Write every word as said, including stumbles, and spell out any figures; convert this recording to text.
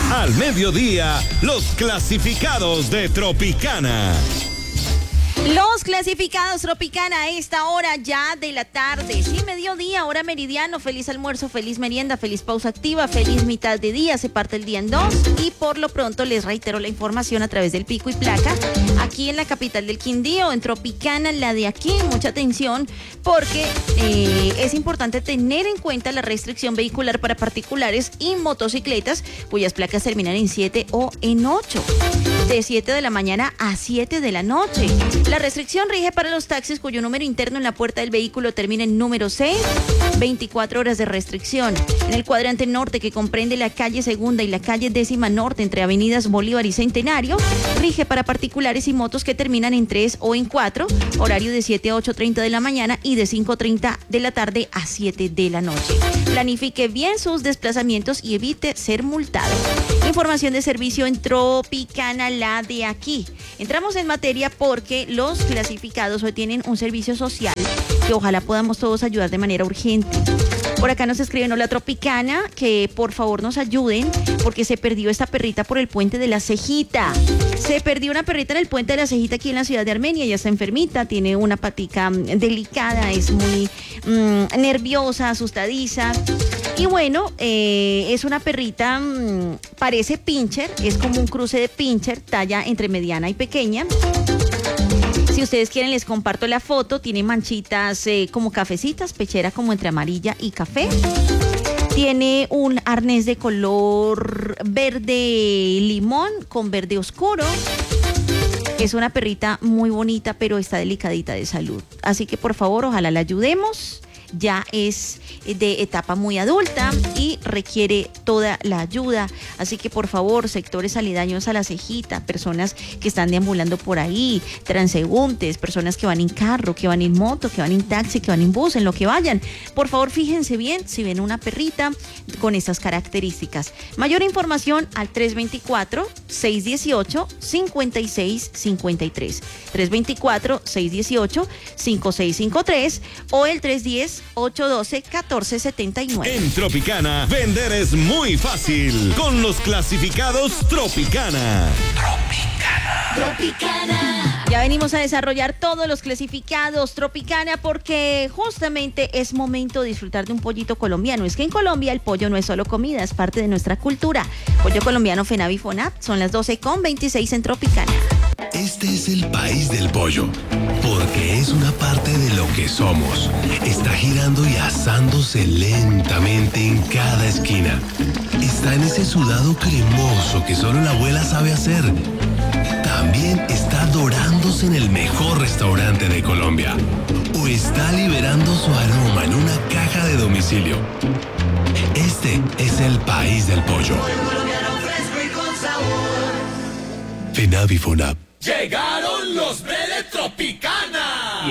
Al mediodía, los clasificados de Tropicana. Los clasificados Tropicana a esta hora ya de la tarde. Sí, mediodía, hora meridiano. Feliz almuerzo, feliz merienda, feliz pausa activa, feliz mitad de día. Se parte el día en dos. Y por lo pronto les reitero la información a través del pico y placa. Aquí en la capital del Quindío, en Tropicana, la de aquí. Mucha atención porque eh, es importante tener en cuenta la restricción vehicular para particulares y motocicletas cuyas placas terminan en siete o en ocho. De siete de la mañana a siete de la noche. La restricción rige para los taxis cuyo número interno en la puerta del vehículo termina en número seis, veinticuatro horas de restricción. En el cuadrante norte, que comprende la calle Segunda y la calle Décima Norte entre avenidas Bolívar y Centenario, rige para particulares y motos que terminan en tres o en cuatro, horario de siete a ocho treinta de la mañana y de cinco treinta de la tarde a siete de la noche. Planifique bien sus desplazamientos y evite ser multado. Información de servicio en Tropicana, la de aquí. Entramos en materia porque los clasificados hoy tienen un servicio social que ojalá podamos todos ayudar de manera urgente. Por acá nos escriben: hola Tropicana, que por favor nos ayuden porque se perdió esta perrita por el puente de la Cejita. Se perdió una perrita en el puente de la Cejita aquí en la ciudad de Armenia. Ella está enfermita, tiene una patica delicada, es muy mmm, nerviosa, asustadiza. Y bueno, eh, es una perrita, mmm, parece pincher, es como un cruce de pincher, talla entre mediana y pequeña. Si ustedes quieren les comparto la foto, tiene manchitas eh, como cafecitas, pechera como entre amarilla y café. Tiene un arnés de color verde limón con verde oscuro. Es una perrita muy bonita, pero está delicadita de salud. Así que por favor, ojalá la ayudemos. Ya es de etapa muy adulta y requiere toda la ayuda. Así que por favor, sectores aledaños a la Cejita, personas que están deambulando por ahí, transeúntes, personas que van en carro, que van en moto, que van en taxi, que van en bus, en lo que vayan. Por favor, fíjense bien si ven una perrita con esas características. Mayor información al tres veinticuatro, seis dieciocho, cincuenta y seis cincuenta y tres. tres veinticuatro, seis dieciocho, cincuenta y seis cincuenta y tres o el tres diez, ocho doce, catorce setenta y nueve. En Tropicana, vender es muy fácil con los clasificados Tropicana. Tropicana. Tropicana. Ya venimos a desarrollar todos los clasificados Tropicana porque justamente es momento de disfrutar de un pollito colombiano. Es que en Colombia el pollo no es solo comida, es parte de nuestra cultura. Pollo colombiano FENAVI FONAP, son las doce con veintiséis en Tropicana. Este es el país del pollo, porque es una parte de lo que somos. Está girando y asándose lentamente en cada esquina. Está en ese sudado cremoso que solo la abuela sabe hacer. También está dorándose en el mejor restaurante de Colombia. O está liberando su aroma en una caja de domicilio. Este es el país del pollo. FENAVI FONAP. Llegaron los de Tropicana.